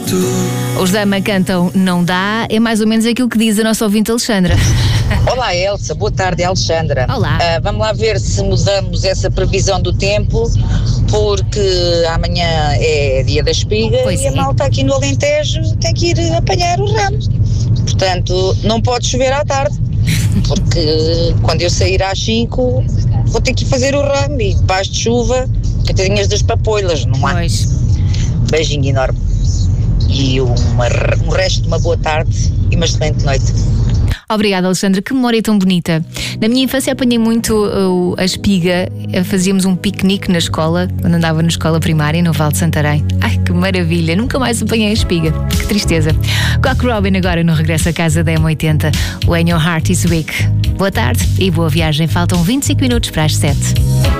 Os Dama cantam Não Dá, é mais ou menos aquilo que diz a nossa ouvinte Alexandra. Olá Elsa, boa tarde, Alexandra. Olá. Vamos lá ver se mudamos essa previsão do tempo, porque amanhã é dia da espiga Pois e a é. malta aqui no Alentejo tem que ir apanhar o ramo. Portanto, não pode chover à tarde, porque quando eu sair às 5 vou ter que ir fazer o ramo e debaixo de chuva, coitadinhas das papoilas, não há? Pois. Beijinho enorme. E um resto de uma boa tarde e uma excelente noite. Obrigada, Alexandra, que memória tão bonita. Na minha infância apanhei muito a espiga, fazíamos um piquenique na escola, quando andava na escola primária, no Val de Santarém. Ai, que maravilha, nunca mais apanhei a espiga, que tristeza. Cock Robin agora no regresso a casa da M80, When Your Heart is Weak. Boa tarde e boa viagem, faltam 25 minutos para as 7.